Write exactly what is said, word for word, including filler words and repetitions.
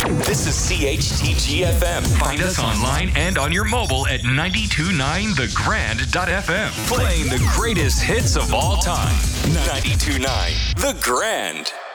This is C H T G F M. Find us online and on your mobile at ninety-two point nine the grand dot f m. Playing the greatest hits of all time. ninety-two point nine The Grand.